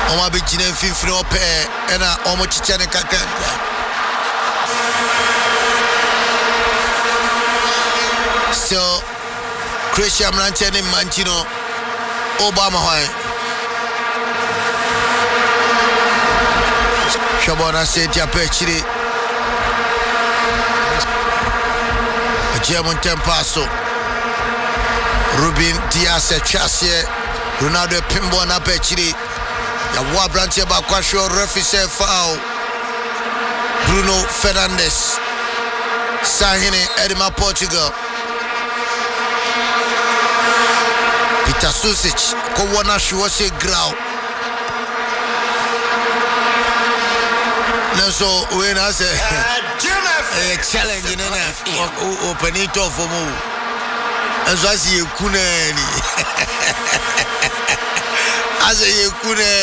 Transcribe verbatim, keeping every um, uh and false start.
Oma be gina mfimfini ope ena omo chicha ne kakra. So Christian Ranche ne Manchino Obama hoy. Shabona Setia Pechiri German Tempaso Rubin Diaz Chasie Ronaldo Pimbo na Pechiri ya Wabranche Bakwasho referee say foul Bruno Fernandes Sahine Edema Portugal Peter Susic ko wana shwose grau so when I say a challenge in an open it off for more as I see you kunani as a you